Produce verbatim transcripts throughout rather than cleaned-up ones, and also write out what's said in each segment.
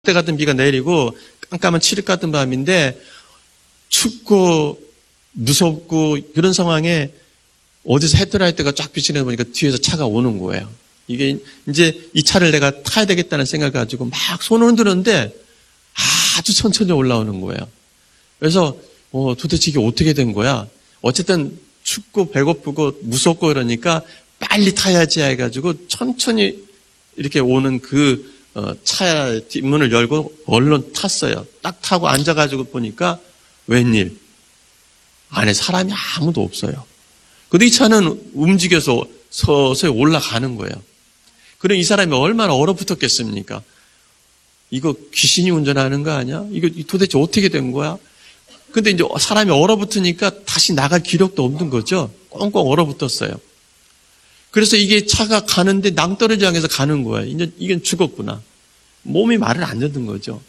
때 같은 비가 내리고 깜깜한 칠흑 같은 밤인데 춥고 무섭고 그런 상황에 어디서 헤드라이트가 쫙 비치는 거 보니까 뒤에서 차가 오는 거예요. 이게 이제 이 차를 내가 타야 되겠다는 생각을 가지고 막 손을 흔드는데 아주 천천히 올라오는 거예요. 그래서 어, 도대체 이게 어떻게 된 거야? 어쨌든 춥고 배고프고 무섭고 그러니까 빨리 타야지 해가지고 천천히 이렇게 오는 그 어, 차 뒷문을 열고 얼른 탔어요. 딱 타고 앉아가지고 보니까 웬일 안에 사람이 아무도 없어요. 근데 이 차는 움직여서 서서히 올라가는 거예요. 그럼 이 사람이 얼마나 얼어붙었겠습니까? 이거 귀신이 운전하는 거 아니야? 이거 도대체 어떻게 된 거야? 근데 이제 사람이 얼어붙으니까 다시 나갈 기력도 없는 거죠. 꽁꽁 얼어붙었어요. 그래서 이게 차가 가는데 낭떠러지 향해서 가는 거예요. 이제 이건 죽었구나. 몸이 말을 안 듣는 거죠.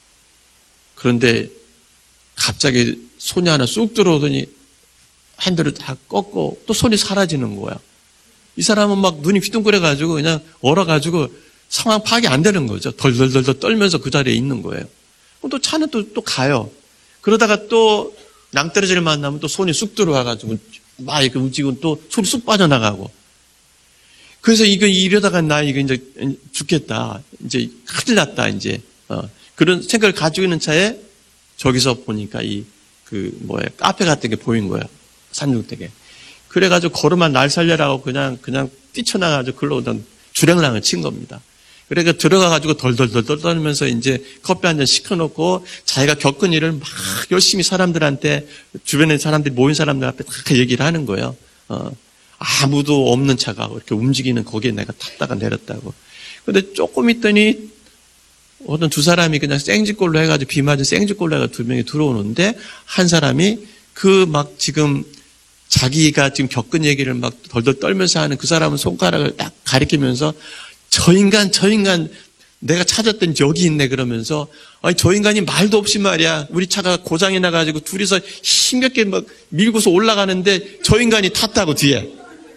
그런데 갑자기 손이 하나 쑥 들어오더니 핸들을 다 꺾고 또 손이 사라지는 거야. 이 사람은 막 눈이 휘둥그레가지고 그냥 얼어가지고 상황 파악이 안 되는 거죠. 덜덜덜덜 떨면서 그 자리에 있는 거예요. 또 차는 또, 또 가요. 그러다가 또 낭떠러지를 만나면 또 손이 쑥 들어와가지고 막 이렇게 움직이고 또 손이 쑥 빠져나가고. 그래서 이거 이러다가 나 이거 이제 죽겠다. 이제 큰일 났다. 이제 어, 그런 생각을 가지고 있는 차에 저기서 보니까 이 그 뭐야 카페 같은 게 보인 거예요. 산중택에. 그래가지고 걸음만 날 살려라고 그냥 그냥 뛰쳐나가지고 글로 오던 주랭랑을 친 겁니다. 그러니까 들어가가지고 덜덜덜덜 떨면서 이제 커피 한 잔 시켜놓고 자기가 겪은 일을 막 열심히 사람들한테 주변에 사람들이 모인 사람들 앞에 다 얘기를 하는 거예요. 어, 아무도 없는 차가 이렇게 움직이는 거기에 내가 탔다가 내렸다고. 근데 조금 있더니 어떤 두 사람이 그냥 생쥐꼴로 해가지고 비 맞은 생쥐꼴로 해가지고 두 명이 들어오는데 한 사람이 그 막 지금 자기가 지금 겪은 얘기를 막 덜덜 떨면서 하는 그 사람은 손가락을 딱 가리키면서 저 인간, 저 인간, 내가 찾았던 여기 있네 그러면서 아니 저 인간이 말도 없이 말이야. 우리 차가 고장이 나가지고 둘이서 힘겹게 막 밀고서 올라가는데 저 인간이 탔다고 뒤에.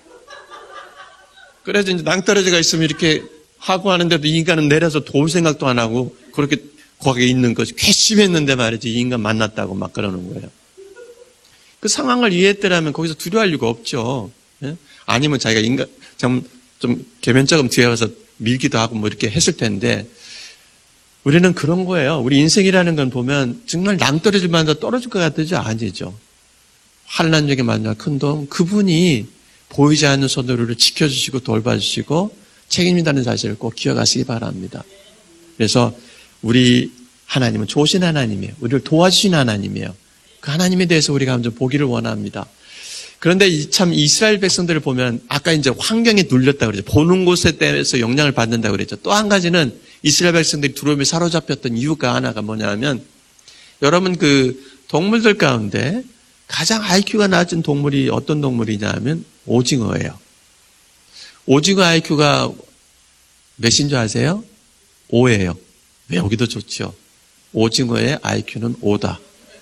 그래서 이제 낭떠러지가 있으면 이렇게 하고 하는데도 이 인간은 내려서 도울 생각도 안 하고 그렇게 거기에 있는 것이 괘씸했는데 말이지 이 인간 만났다고 막 그러는 거예요. 그 상황을 이해했더라면 거기서 두려워할 이유가 없죠. 예? 아니면 자기가 인간 좀, 좀 개면적으로 뒤에 와서 밀기도 하고 뭐 이렇게 했을 텐데 우리는 그런 거예요. 우리 인생이라는 건 보면 정말 낭떠러질 만나 떨어질 것 같으죠? 아니죠. 환난역에 만날 큰 도움 그분이 보이지 않는 손으로 우리를 지켜주시고 돌봐주시고 책임진다는 사실을 꼭 기억하시기 바랍니다. 그래서 우리 하나님은 좋으신 하나님이에요. 우리를 도와주신 하나님이에요. 그 하나님에 대해서 우리가 먼저 보기를 원합니다. 그런데 참 이스라엘 백성들을 보면 아까 이제 환경에 눌렸다고 그랬죠. 보는 곳에 대해서 영향을 받는다고 그랬죠. 또 한 가지는 이스라엘 백성들이 두려움에 사로잡혔던 이유가 하나가 뭐냐면 여러분 그 동물들 가운데 가장 아이큐가 낮은 동물이 어떤 동물이냐 면 오징어예요. 오징어 아이큐가 몇인 줄 아세요? 오예요. 외우기도 좋죠. 오징어의 아이큐는 오다.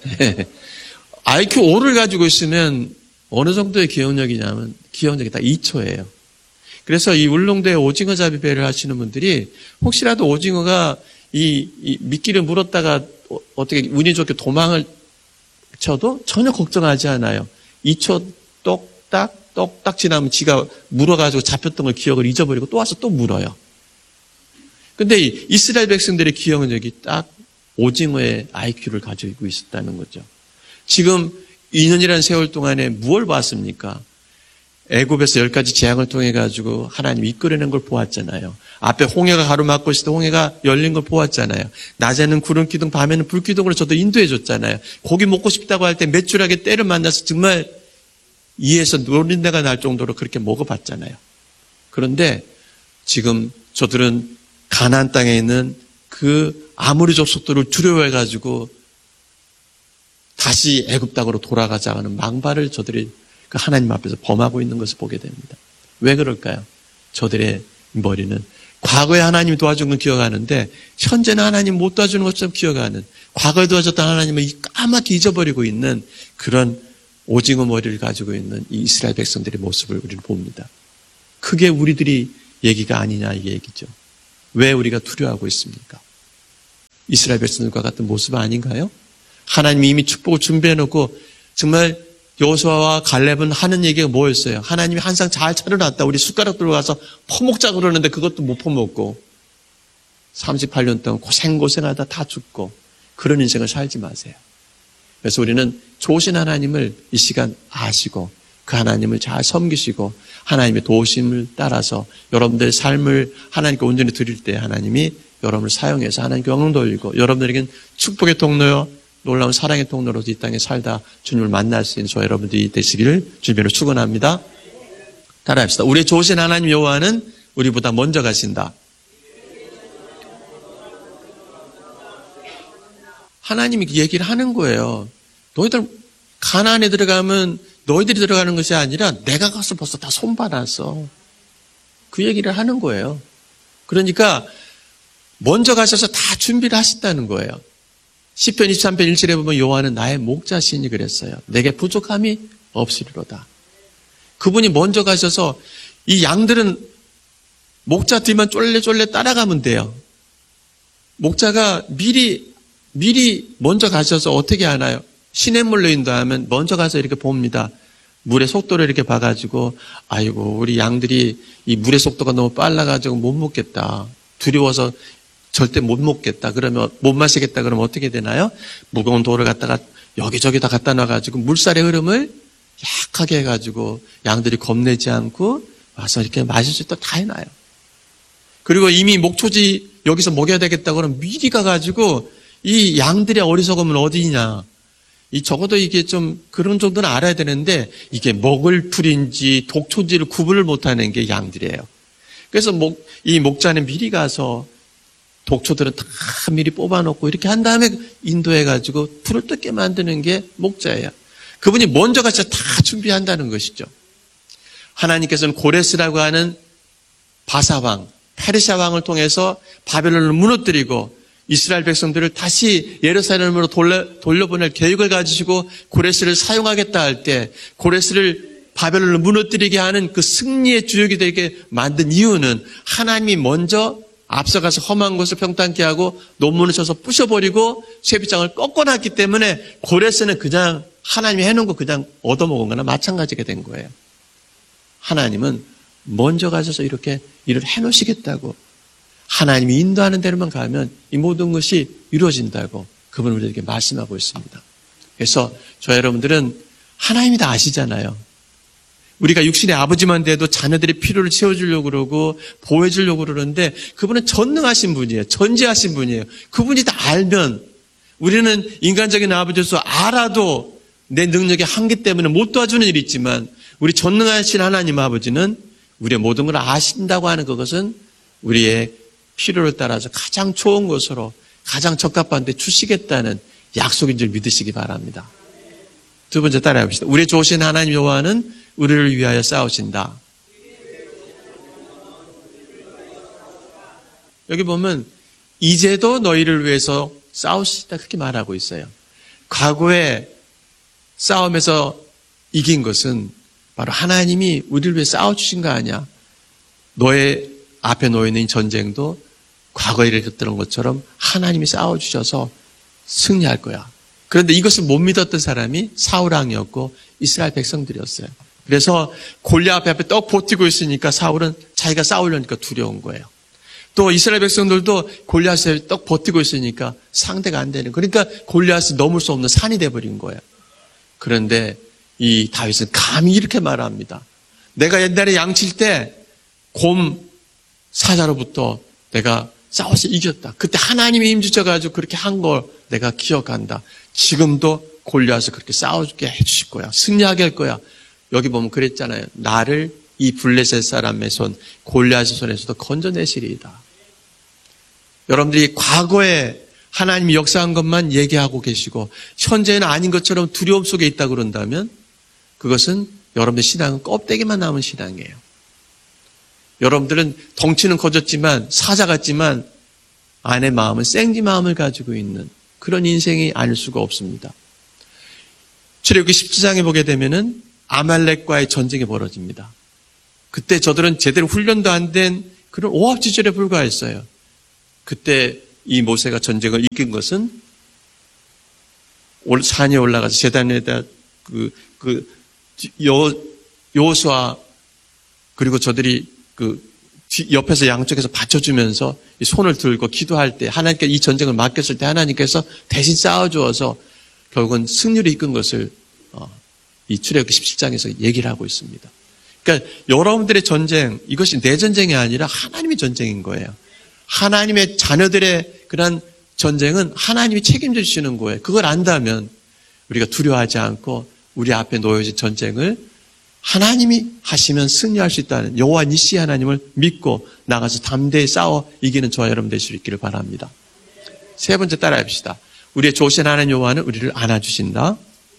아이큐 오를 가지고 있으면 어느 정도의 기억력이냐면 기억력이 딱 이 초예요. 그래서 이 울릉도에 오징어 잡이 배를 하시는 분들이 혹시라도 오징어가 이, 이 미끼를 물었다가 어떻게 운이 좋게 도망을 쳐도 전혀 걱정하지 않아요. 이 초 똑딱 똑딱 지나면 지가 물어가지고 잡혔던 걸 기억을 잊어버리고 또 와서 또 물어요. 근데 이 이스라엘 백성들의 기억력이 딱 오징어의 아이큐를 가지고 있었다는 거죠. 지금 이 년이라는 세월 동안에 무엇을 봤습니까? 애굽에서 열 가지 재앙을 통해 가지고 하나님 이끌어낸 걸 보았잖아요. 앞에 홍해가 가로막고 있을 때 홍해가 열린 걸 보았잖아요. 낮에는 구름 기둥, 밤에는 불 기둥으로 저도 인도해 줬잖아요. 고기 먹고 싶다고 할 때 매출하게 때를 만나서 정말 이에서 노린내가 날 정도로 그렇게 먹어봤잖아요. 그런데 지금 저들은 가나안 땅에 있는 그 아무리 족속들을 두려워해가지고 다시 애굽 땅으로 돌아가자 하는 망발을 저들이 그 하나님 앞에서 범하고 있는 것을 보게 됩니다. 왜 그럴까요? 저들의 머리는 과거에 하나님이 도와준 건 기억하는데 현재는 하나님 못 도와주는 것처럼 기억하는 과거에 도와줬던 하나님을 까맣게 잊어버리고 있는 그런 오징어 머리를 가지고 있는 이 이스라엘 백성들의 모습을 우리는 봅니다. 크게 우리들이 얘기가 아니냐 이 얘기죠. 왜 우리가 두려워하고 있습니까? 이스라엘 백성들과 같은 모습 아닌가요? 하나님이 이미 축복을 준비해놓고 정말 여호수아와 갈렙은 하는 얘기가 뭐였어요? 하나님이 항상 잘 차려놨다. 우리 숟가락 들어가서 퍼먹자 그러는데 그것도 못 퍼먹고 삼십팔 년 동안 고생고생하다 다 죽고 그런 인생을 살지 마세요. 그래서 우리는 좋으신 하나님을 이 시간 아시고 그 하나님을 잘 섬기시고 하나님의 도우심을 따라서 여러분들의 삶을 하나님께 온전히 드릴 때 하나님이 여러분을 사용해서 하나님께 영광 돌리고 여러분들에겐 축복의 통로요 놀라운 사랑의 통로로서 이 땅에 살다 주님을 만날 수 있는 저 여러분들이 되시기를 주님으로 축원합니다. 따라합시다. 우리의 좋으신 하나님 여호와는 우리보다 먼저 가신다. 하나님이 그 얘기를 하는 거예요. 너희들 가나안에 들어가면 너희들이 들어가는 것이 아니라 내가 가서 벌써 다 손봐놨어. 그 얘기를 하는 거예요. 그러니까 먼저 가셔서 다 준비를 하셨다는 거예요. 시편 이십삼 편 일 절에 보면 여호와는 나의 목자시니 그랬어요. 내게 부족함이 없으리로다. 그분이 먼저 가셔서 이 양들은 목자 뒤만 쫄래쫄래 따라가면 돼요. 목자가 미리 미리 먼저 가셔서 어떻게 하나요? 시냇물로 인도하면 먼저 가서 이렇게 봅니다. 물의 속도를 이렇게 봐가지고 아이고 우리 양들이 이 물의 속도가 너무 빨라가지고 못 먹겠다. 두려워서 절대 못 먹겠다. 그러면 못 마시겠다. 그러면 어떻게 되나요? 무거운 돌을 갖다가 여기저기 다 갖다 놔가지고 물살의 흐름을 약하게 해가지고 양들이 겁내지 않고 와서 이렇게 마실 수 있도록 다 해놔요. 그리고 이미 목초지 여기서 먹여야 되겠다. 그러면 미리 가가지고 이 양들의 어리석음은 어디냐? 이 적어도 이게 좀 그런 정도는 알아야 되는데 이게 먹을 풀인지 독초지를 구분을 못하는 게 양들이에요. 그래서 목, 이 목자는 미리 가서 독초들은 다 미리 뽑아놓고 이렇게 한 다음에 인도해가지고 풀을 뜯게 만드는 게 목자예요. 그분이 먼저 가서 다 준비한다는 것이죠. 하나님께서는 고레스라고 하는 바사왕, 페르시아 왕을 통해서 바벨론을 무너뜨리고 이스라엘 백성들을 다시 예루살렘으로 돌려, 돌려보낼 계획을 가지시고 고레스를 사용하겠다 할 때 고레스를 바벨론을 무너뜨리게 하는 그 승리의 주역이 되게 만든 이유는 하나님이 먼저 앞서가서 험한 곳을 평탄케 하고 논문을 쳐서 부셔버리고 쇠빗장을 꺾어놨기 때문에 고레스는 그냥 하나님이 해놓은 거 그냥 얻어먹은 거나 마찬가지가 된 거예요. 하나님은 먼저 가셔서 이렇게 일을 해놓으시겠다고 하나님이 인도하는 대로만 가면 이 모든 것이 이루어진다고 그분은 우리에게 말씀하고 있습니다. 그래서 저 여러분들은 하나님이 다 아시잖아요. 우리가 육신의 아버지만 돼도 자녀들의 필요를 채워주려고 그러고 보호해주려고 그러는데 그분은 전능하신 분이에요. 전지하신 분이에요. 그분이 다 알면 우리는 인간적인 아버지로서 알아도 내 능력의 한계 때문에 못 도와주는 일이 있지만 우리 전능하신 하나님 아버지는 우리의 모든 걸 아신다고 하는 그것은 우리의 필요를 따라서 가장 좋은 것으로 가장 적합한 데 주시겠다는 약속인 줄 믿으시기 바랍니다. 두 번째 따라해 봅시다. 우리의 좋으신 하나님 여호와는 우리를 위하여 싸우신다. 여기 보면 이제도 너희를 위해서 싸우시다 그렇게 말하고 있어요. 과거에 싸움에서 이긴 것은 바로 하나님이 우리를 위해 싸워주신 거 아니야. 너의 앞에 놓여있는 전쟁도 과거에 일어났던 것처럼 하나님이 싸워주셔서 승리할 거야. 그런데 이것을 못 믿었던 사람이 사울 왕이었고 이스라엘 백성들이었어요. 그래서 골리앗 앞에 떡 버티고 있으니까 사울은 자기가 싸우려니까 두려운 거예요. 또 이스라엘 백성들도 골리앗에 떡 버티고 있으니까 상대가 안 되는. 그러니까 골리앗이 넘을 수 없는 산이 돼버린 거예요. 그런데 이 다윗은 감히 이렇게 말합니다. 내가 옛날에 양칠 때 곰 사자로부터 내가 싸워서 이겼다. 그때 하나님이 힘주셔가지고 그렇게 한 걸 내가 기억한다. 지금도 골리앗을 그렇게 싸워주게 해주실 거야. 승리하게 할 거야. 여기 보면 그랬잖아요. 나를 이 블레셋 사람의 손, 골리앗의 손에서도 건져내시리이다. 여러분들이 과거에 하나님이 역사한 것만 얘기하고 계시고 현재는 아닌 것처럼 두려움 속에 있다 그런다면 그것은 여러분의 신앙은 껍데기만 남은 신앙이에요. 여러분들은 덩치는 커졌지만 사자 같지만 안의 마음은 생지 마음을 가지고 있는 그런 인생이 아닐 수가 없습니다. 출애굽기 십칠 장에 보게 되면은 아말렉과의 전쟁이 벌어집니다. 그때 저들은 제대로 훈련도 안 된 그런 오합지졸에 불과했어요. 그때 이 모세가 전쟁을 이긴 것은 산에 올라가서 제단에다 그, 그, 여, 여호수아 그리고 저들이 그 옆에서 양쪽에서 받쳐주면서 손을 들고 기도할 때 하나님께 이 전쟁을 맡겼을 때 하나님께서 대신 싸워주어서 결국은 승리를 이끈 것을 이 출애굽기 십칠 장에서 얘기를 하고 있습니다. 그러니까 여러분들의 전쟁, 이것이 내 전쟁이 아니라 하나님의 전쟁인 거예요. 하나님의 자녀들의 그런 전쟁은 하나님이 책임져 주시는 거예요. 그걸 안다면 우리가 두려워하지 않고 우리 앞에 놓여진 전쟁을 하나님이 하시면 승리할 수 있다는 여호와 니시 하나님을 믿고 나가서 담대히 싸워 이기는 저와 여러분 되실 수 있기를 바랍니다. 세 번째 따라해 봅시다. 우리의 조신 하나님 여호와는 우리를 안아주신다.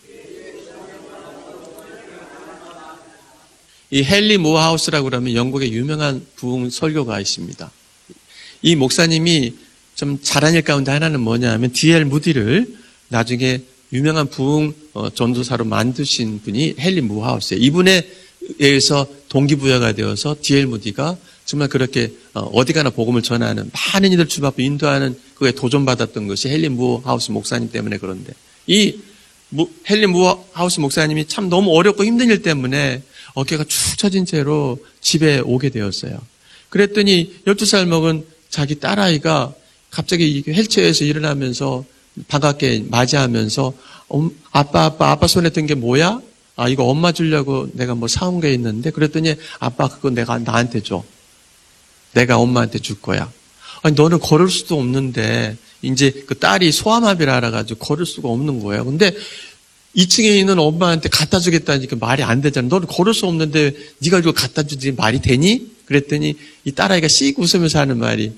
이 헨리 모어하우스라고 그러면 영국의 유명한 부흥 설교가 있습니다. 이 목사님이 좀 잘한 일 가운데 하나는 뭐냐 하면 디엘 무디를 나중에 유명한 부흥 전도사로 만드신 분이 헨리 모어하우스예요. 이분에 의해서 동기부여가 되어서 디엘 무디가 정말 그렇게 어디 가나 복음을 전하는 많은 이들 주 앞에 인도하는 그에 도전받았던 것이 헨리 모어하우스 목사님 때문에 그런데 이 헨리 모어하우스 목사님이 참 너무 어렵고 힘든 일 때문에 어깨가 축 처진 채로 집에 오게 되었어요. 그랬더니 열두 살 먹은 자기 딸아이가 갑자기 휠체어에서 일어나면서 반갑게 맞이하면서 아빠 아빠 아빠 손에 든 게 뭐야? 아 이거 엄마 주려고 내가 뭐 사온 게 있는데 그랬더니 아빠 그거 내가 나한테 줘. 내가 엄마한테 줄 거야. 아니 너는 걸을 수도 없는데 이제 그 딸이 소아마비를 알아가지고 걸을 수가 없는 거예요. 근데 이 층에 있는 엄마한테 갖다 주겠다니까 말이 안 되잖아. 너는 걸을 수 없는데 네가 이거 갖다 주지 말이 되니? 그랬더니 이 딸아이가 씩 웃으면서 하는 말이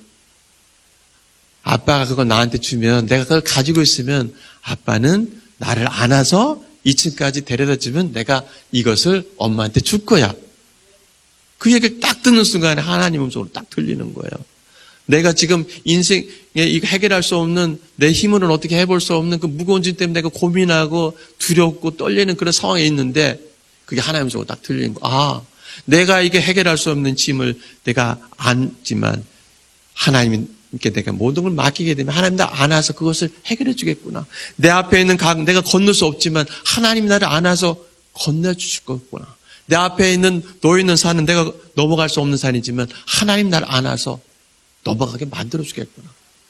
아빠가 그거 나한테 주면 내가 그걸 가지고 있으면 아빠는 나를 안아서 이 층까지 데려다 주면 내가 이것을 엄마한테 줄 거야. 그 얘기를 딱 듣는 순간에 하나님 음성으로 딱 들리는 거예요. 내가 지금 인생에 이거 해결할 수 없는 내 힘으로는 어떻게 해볼 수 없는 그 무거운 짐 때문에 내가 고민하고 두렵고 떨리는 그런 상황에 있는데 그게 하나님 음성으로 딱 들리는 거. 아, 내가 이게 해결할 수 없는 짐을 내가 안지만 하나님께 내가 모든 걸 맡기게 되면 하나님 나 안아서 그것을 해결해 주겠구나. 내 앞에 있는 강 내가 건널 수 없지만 하나님 나를 안아서 건너주실 거구나. 내 앞에 있는 놓여있는 산은 내가 넘어갈 수 없는 산이지만 하나님 나를 안아서 넘어가게 만들어 주겠구나.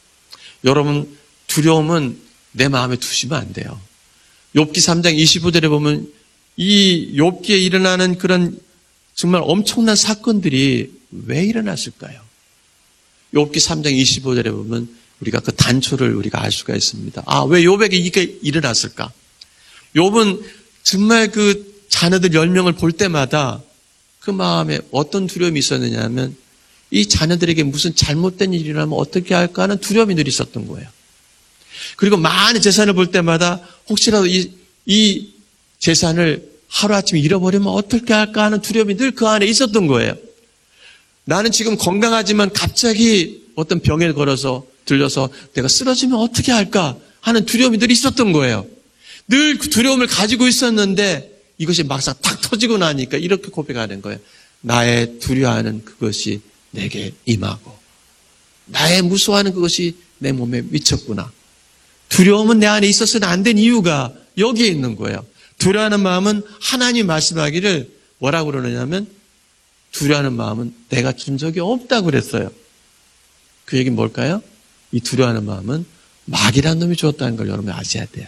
여러분 두려움은 내 마음에 두시면 안 돼요. 욥기 삼 장 이십오 절에 보면 이 욥기에 일어나는 그런 정말 엄청난 사건들이 왜 일어났을까요? 욥기 삼 장 이십오 절에 보면 우리가 그 단초를 우리가 알 수가 있습니다. 아, 왜 욥에게 이게 일어났을까? 욥은 정말 그 자녀들 열 명을 볼 때마다 그 마음에 어떤 두려움이 있었느냐 하면 이 자녀들에게 무슨 잘못된 일이 일어나면 어떻게 할까 하는 두려움이 늘 있었던 거예요. 그리고 많은 재산을 볼 때마다 혹시라도 이, 이 재산을 하루아침에 잃어버리면 어떻게 할까 하는 두려움이 늘 그 안에 있었던 거예요. 나는 지금 건강하지만 갑자기 어떤 병에 걸어서 들려서 내가 쓰러지면 어떻게 할까 하는 두려움이 늘 있었던 거예요. 늘 그 두려움을 가지고 있었는데 이것이 막상 탁 터지고 나니까 이렇게 고백하는 거예요. 나의 두려워하는 그것이 내게 임하고 나의 무서워하는 그것이 내 몸에 미쳤구나. 두려움은 내 안에 있어서는 안 된 이유가 여기에 있는 거예요. 두려워하는 마음은 하나님 말씀하기를 뭐라고 그러느냐면 두려워하는 마음은 내가 준 적이 없다고 그랬어요. 그 얘기는 뭘까요? 이 두려워하는 마음은 마귀라는 놈이 주었다는 걸 여러분이 아셔야 돼요.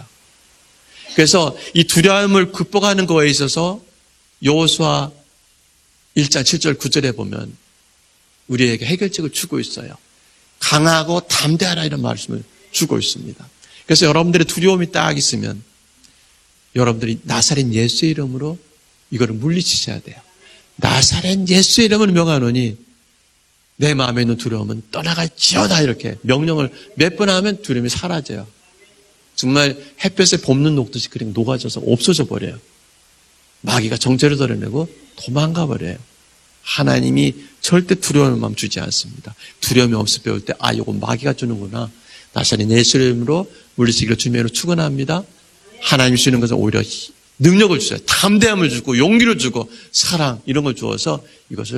그래서 이 두려움을 극복하는 거에 있어서 여호수아 일 장 칠 절 구 절에 보면 우리에게 해결책을 주고 있어요. 강하고 담대하라 이런 말씀을 주고 있습니다. 그래서 여러분들의 두려움이 딱 있으면 여러분들이 나사렛 예수의 이름으로 이거를 물리치셔야 돼요. 나사렛 예수의 이름을 명하노니 내 마음에 있는 두려움은 떠나갈지어다 이렇게 명령을 몇 번 하면 두려움이 사라져요. 정말 햇볕에 볶는 녹듯이 그냥 녹아져서 없어져 버려요. 마귀가 정체를 드러내고 도망가 버려요. 하나님이 절대 두려움의 마음 주지 않습니다. 두려움이 없어 배울 때 아 이거 마귀가 주는구나. 나사렛 예수의 이름으로 물리치기를 주면으로 축원합니다. 하나님이 주는 것은 오히려 능력을 주셔요. 담대함을 주고 용기를 주고 사랑 이런 걸 주어서 이것을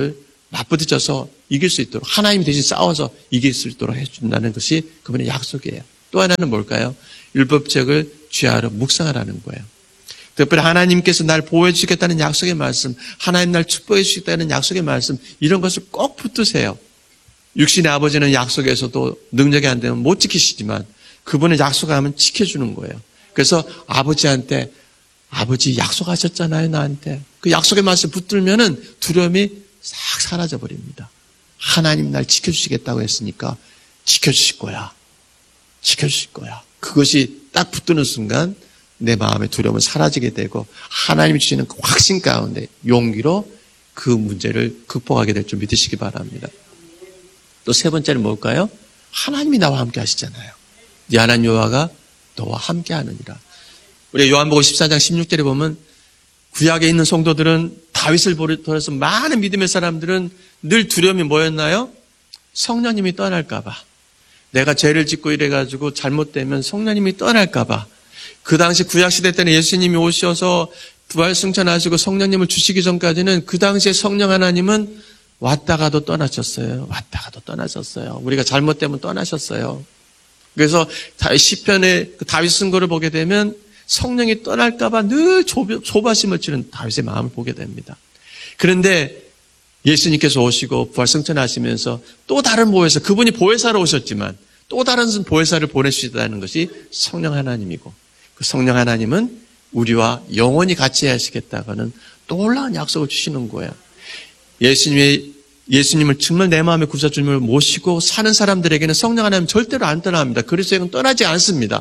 맞부딪혀서 이길 수 있도록 하나님 대신 싸워서 이길 수 있도록 해준다는 것이 그분의 약속이에요. 또 하나는 뭘까요? 율법책을 쥐하러 묵상하라는 거예요. 특별히 하나님께서 날 보호해 주시겠다는 약속의 말씀, 하나님 날 축복해 주시겠다는 약속의 말씀, 이런 것을 꼭 붙드세요. 육신의 아버지는 약속에서도 능력이 안 되면 못 지키시지만 그분의 약속하면 지켜주는 거예요. 그래서 아버지한테 아버지 약속하셨잖아요, 나한테. 그 약속의 말씀 붙들면은 두려움이 싹 사라져 버립니다. 하나님 날 지켜주시겠다고 했으니까 지켜주실 거야. 지켜주실 거야. 그것이 딱 붙드는 순간 내 마음의 두려움은 사라지게 되고 하나님이 주시는 그 확신 가운데 용기로 그 문제를 극복하게 될 줄 믿으시기 바랍니다. 또 세 번째는 뭘까요? 하나님이 나와 함께 하시잖아요. 네 하나님 여호와가 너와 함께 하느니라. 우리 요한복음 십사 장 십육 절에 보면 구약에 있는 성도들은 다윗을 보면서 많은 믿음의 사람들은 늘 두려움이 뭐였나요? 성령님이 떠날까 봐. 내가 죄를 짓고 이래가지고 잘못되면 성령님이 떠날까 봐. 그 당시 구약시대 때는 예수님이 오셔서 부활 승천하시고 성령님을 주시기 전까지는 그 당시에 성령 하나님은 왔다가도 떠나셨어요. 왔다가도 떠나셨어요. 우리가 잘못되면 떠나셨어요. 그래서 시편의 다윗 쓴 거를 보게 되면 성령이 떠날까 봐 늘 조바심을 치는 다윗의 마음을 보게 됩니다. 그런데 예수님께서 오시고 부활 승천하시면서 또 다른 보혜사, 그분이 보혜사로 오셨지만 또 다른 보혜사를 보내주시다는 것이 성령 하나님이고 그 성령 하나님은 우리와 영원히 같이 하시겠다고는 놀라운 약속을 주시는 거예요. 예수님의, 예수님을 정말 내 마음의 구세주님을 모시고 사는 사람들에게는 성령 하나님 절대로 안 떠납니다. 그리스도에는 떠나지 않습니다.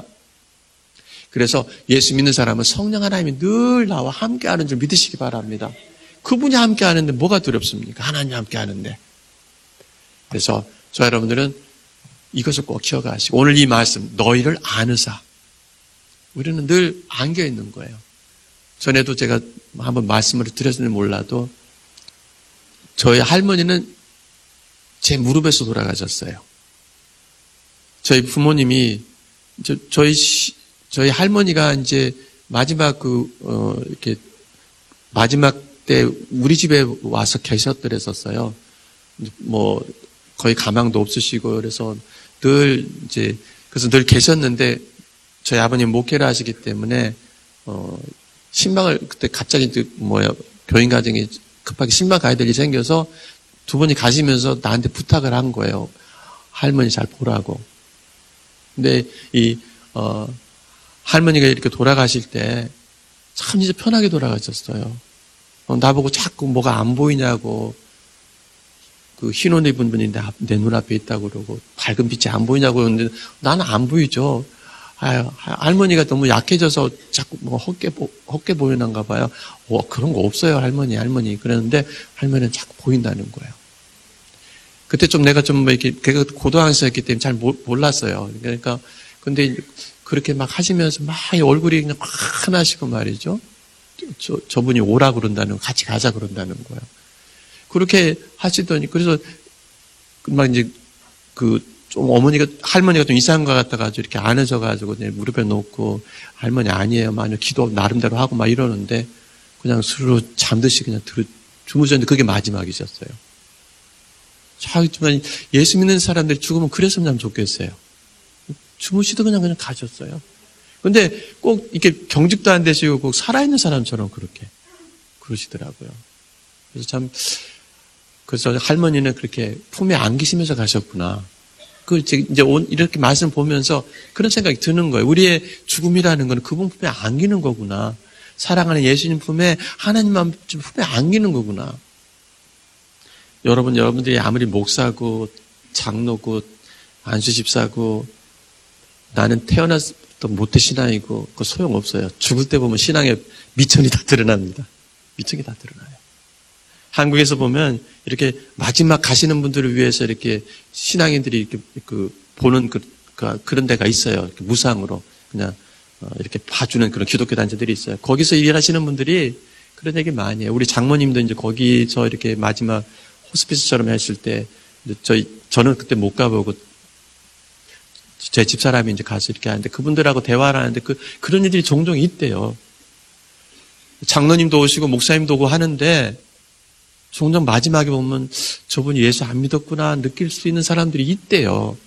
그래서 예수 믿는 사람은 성령 하나님이 늘 나와 함께 하는 줄 믿으시기 바랍니다. 그분이 함께 하는데 뭐가 두렵습니까? 하나님이 함께 하는데. 그래서 저 여러분들은 이것을 꼭 기억하시고 오늘 이 말씀 너희를 아느사 우리는 늘 안겨 있는 거예요. 전에도 제가 한번 말씀을 드렸는지 몰라도 저희 할머니는 제 무릎에서 돌아가셨어요. 저희 부모님이 저, 저희 저희 할머니가 이제 마지막 그 어, 이렇게 마지막 때 우리 집에 와서 계셨더랬었어요. 뭐 거의 가망도 없으시고 그래서 늘 이제 그래서 늘 계셨는데 저희 아버님 목회를 하시기 때문에 어 신방을 그때 갑자기 뭐야 교인 가정이 급하게 신방 가야 될 일이 생겨서 두 분이 가시면서 나한테 부탁을 한 거예요. 할머니 잘 보라고. 근데 이 어 할머니가 이렇게 돌아가실 때 참 이제 편하게 돌아가셨어요. 어, 나보고 자꾸 뭐가 안 보이냐고 그 흰 옷 입은 분이 내 눈앞에 있다고 그러고 밝은 빛이 안 보이냐고 그러는데 나는 안 보이죠. 아유, 할머니가 너무 약해져서 자꾸 뭐 헛게, 헛게 보이는가 봐요. 어, 그런 거 없어요, 할머니, 할머니. 그랬는데 할머니는 자꾸 보인다는 거예요. 그때 좀 내가 좀 이렇게, 걔가 고등학생이었기 때문에 잘 몰랐어요. 그러니까, 근데 그렇게 막 하시면서 막 얼굴이 그냥 환하시고 말이죠. 저, 저분이 오라 그런다는, 같이 가자 그런다는 거예요. 그렇게 하시더니, 그래서 막 이제 그, 좀 어머니가, 할머니가 좀 이상한 것 같아가지고 이렇게 안으셔가지고 무릎에 놓고 할머니 아니에요. 마녀 기도 나름대로 하고 막 이러는데 그냥 스르르 잠듯이 그냥 들어, 주무셨는데 그게 마지막이셨어요. 하지만 예수 믿는 사람들이 죽으면 그랬으면 참 좋겠어요. 주무시도 그냥 그냥 가셨어요. 근데 꼭 이렇게 경직도 안 되시고 꼭 살아있는 사람처럼 그렇게 그러시더라고요. 그래서 참, 그래서 할머니는 그렇게 품에 안기시면서 가셨구나. 그, 이제, 이렇게 말씀 보면서 그런 생각이 드는 거예요. 우리의 죽음이라는 건 그분 품에 안기는 거구나. 사랑하는 예수님 품에, 하나님만 품에 안기는 거구나. 여러분, 여러분들이 아무리 목사고, 장로고, 안수집사고, 나는 태어나서부터 모태신앙이고, 그거 소용없어요. 죽을 때 보면 신앙의 미천이 다 드러납니다. 미천이 다 드러나요. 한국에서 보면 이렇게 마지막 가시는 분들을 위해서 이렇게 신앙인들이 이렇게 그 보는 그, 그 그런 데가 있어요. 이렇게 무상으로 그냥 어 이렇게 봐주는 그런 기독교 단체들이 있어요. 거기서 일하시는 분들이 그런 얘기 많이 해요. 우리 장모님도 이제 거기서 이렇게 마지막 호스피스처럼 했을 때 저희 저는 그때 못 가보고 제 집사람이 이제 가서 이렇게 하는데 그분들하고 대화를 하는데 그 그런 일들이 종종 있대요. 장로님도 오시고 목사님도 오고 하는데. 종종 마지막에 보면 저분이 예수 안 믿었구나 느낄 수 있는 사람들이 있대요.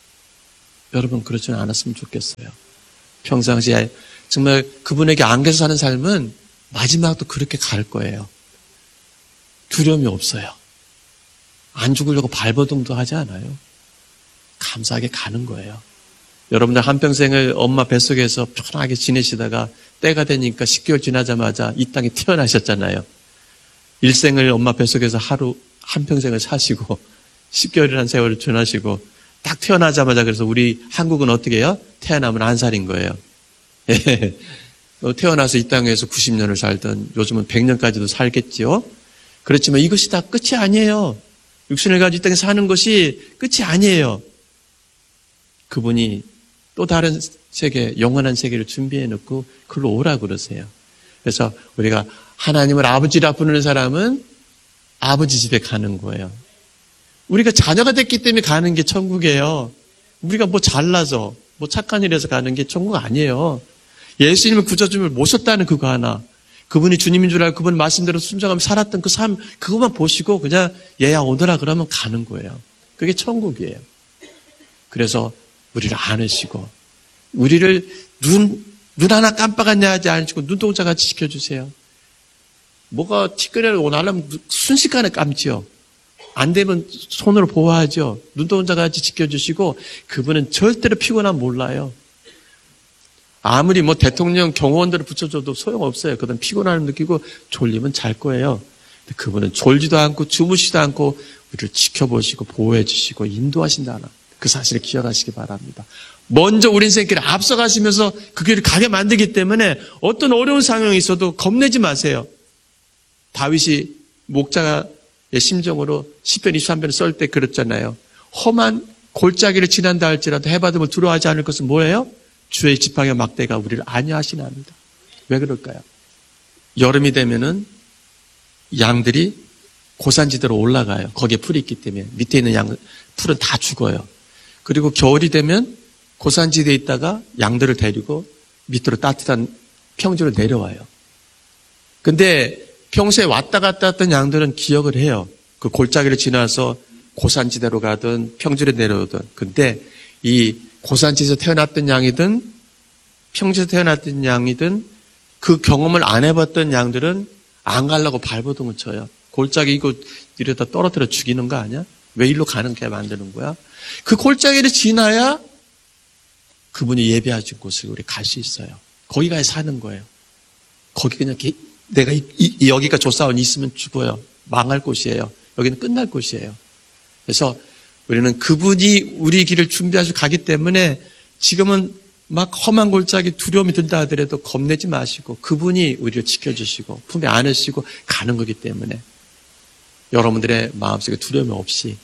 여러분 그러지는 않았으면 좋겠어요. 평상시에 정말 그분에게 안겨서 사는 삶은 마지막도 그렇게 갈 거예요. 두려움이 없어요. 안 죽으려고 발버둥도 하지 않아요. 감사하게 가는 거예요. 여러분들 한평생을 엄마 뱃속에서 편하게 지내시다가 때가 되니까 십 개월 지나자마자 이 땅에 태어나셨잖아요. 일생을 엄마 뱃속에서 하루 한평생을 사시고 십 개월이라는 세월을 지나시고 딱 태어나자마자 그래서 우리 한국은 어떻게 해요? 태어나면 한 살인 거예요. 예. 태어나서 이 땅에서 구십 년을 살던 요즘은 백 년까지도 살겠지요. 그렇지만 이것이 다 끝이 아니에요. 육신을 가지고 이 땅에 사는 것이 끝이 아니에요. 그분이 또 다른 세계, 영원한 세계를 준비해 놓고 그걸로 오라 그러세요. 그래서 우리가 하나님을 아버지라 부르는 사람은 아버지 집에 가는 거예요. 우리가 자녀가 됐기 때문에 가는 게 천국이에요. 우리가 뭐 잘나서 뭐 착한 일에서 가는 게 천국 아니에요. 예수님을 구주님을 모셨다는 그거 하나, 그분이 주님인 줄 알고 그분 말씀대로 순종하며 살았던 그 삶, 그것만 보시고 그냥 얘야 오너라 그러면 가는 거예요. 그게 천국이에요. 그래서 우리를 안으시고 우리를 눈, 눈 하나 깜빡았냐 하지 않으시고 눈동자같이 지켜주세요. 뭐가 티끌을 원하려면 순식간에 감지요. 안 되면 손으로 보호하죠. 눈동자같이 지켜주시고 그분은 절대로 피곤함 몰라요. 아무리 뭐 대통령 경호원들을 붙여줘도 소용없어요. 그들은 피곤함을 느끼고 졸리면 잘 거예요. 근데 그분은 졸지도 않고 주무시지도 않고 우리를 지켜보시고 보호해 주시고 인도하신다는 그 사실을 기억하시기 바랍니다. 먼저 우리 인생길을 앞서가시면서 그 길을 가게 만들기 때문에 어떤 어려운 상황이 있어도 겁내지 마세요. 다윗이 목자의 심정으로 시편 이십삼 편을 썰 때 그랬잖아요. 험한 골짜기를 지난다 할지라도 해받음을 두려워하지 않을 것은 뭐예요? 주의 지팡이와 막대가 우리를 안위하시나이다. 왜 그럴까요? 여름이 되면은 양들이 고산지대로 올라가요. 거기에 풀이 있기 때문에 밑에 있는 양 풀은 다 죽어요. 그리고 겨울이 되면 고산지대에 있다가 양들을 데리고 밑으로 따뜻한 평지로 내려와요. 근데 평소에 왔다 갔다 했던 양들은 기억을 해요. 그 골짜기를 지나서 고산지대로 가든 평지로 내려오든. 근데 이 고산지에서 태어났던 양이든 평지에서 태어났던 양이든 그 경험을 안 해봤던 양들은 안 가려고 발버둥을 쳐요. 골짜기 이거 이러다 떨어뜨려 죽이는 거 아니야? 왜 일로 가는 게 만드는 거야? 그 골짜기를 지나야 그분이 예배하신 곳을 우리 갈 수 있어요. 거기 가야 사는 거예요. 거기 그냥 내가 이, 이, 여기가 조사원이 있으면 죽어요. 망할 곳이에요. 여기는 끝날 곳이에요. 그래서 우리는 그분이 우리 길을 준비하시고 가기 때문에 지금은 막 험한 골짜기 두려움이 든다 하더라도 겁내지 마시고 그분이 우리를 지켜주시고 품에 안으시고 가는 거기 때문에 여러분들의 마음속에 두려움이 없이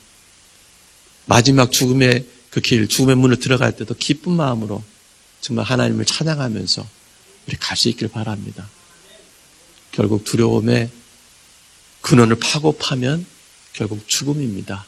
마지막 죽음의 그 길, 죽음의 문을 들어갈 때도 기쁜 마음으로 정말 하나님을 찬양하면서 우리 갈 수 있길 바랍니다. 결국 두려움의 근원을 파고 파면 결국 죽음입니다.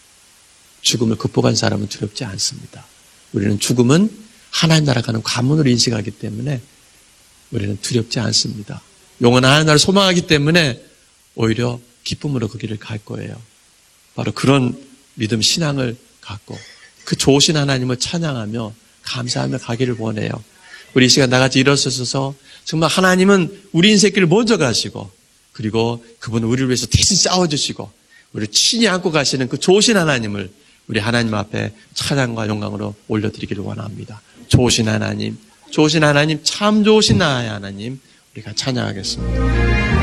죽음을 극복한 사람은 두렵지 않습니다. 우리는 죽음은 하나님 나라 가는 관문으로 인식하기 때문에 우리는 두렵지 않습니다. 영원한 하나님 나라를 소망하기 때문에 오히려 기쁨으로 그 길을 갈 거예요. 바로 그런 믿음 신앙을 갖고 그 좋으신 하나님을 찬양하며 감사하며 가기를 원해요. 우리 이 시간 나같이 일어서서 정말 하나님은 우리 인생길을 먼저 가시고 그리고 그분은 우리를 위해서 대신 싸워주시고 우리를 친히 안고 가시는 그 좋으신 하나님을 우리 하나님 앞에 찬양과 영광으로 올려드리기를 원합니다. 좋으신 하나님, 좋으신 하나님, 참 좋으신 나의 하나님 우리가 찬양하겠습니다.